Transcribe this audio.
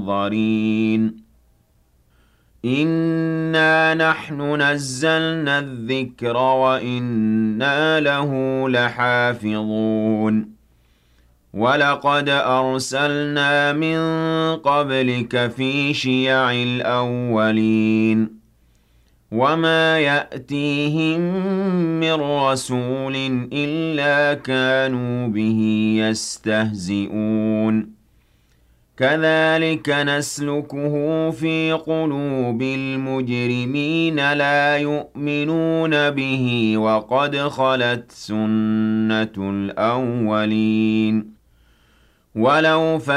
مُنظَرِينَ إِنَّا نَحْنُ نَزَّلْنَا الذِّكْرَ وَإِنَّا لَهُ لَحَافِظُونَ وَلَقَدْ أَرْسَلْنَا مِن قَبْلِكَ فِي شِيَعِ الْأَوَّلِينَ وَمَا يَأْتِيهِم مِّن رَّسُولٍ إِلَّا كَانُوا بِهِ يَسْتَهْزِئُونَ كَذَٰلِكَ نَسْلُكُهُ فِي قُلُوبِ الْمُجْرِمِينَ لَا يُؤْمِنُونَ بِهِ وَقَدْ خَلَتْ سُنَّةُ الْأَوَّلِينَ وَلَوْ